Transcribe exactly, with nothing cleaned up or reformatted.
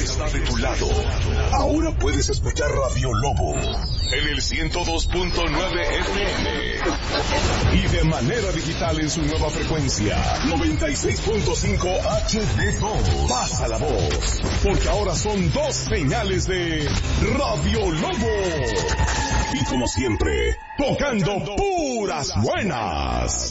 está de tu lado. Ahora puedes escuchar Radio Lobo en el ciento dos punto nueve F M y de manera digital en su nueva frecuencia noventa y seis punto cinco H D dos. Pasa la voz, porque ahora son dos señales de Radio Lobo. Y como siempre, tocando puras buenas.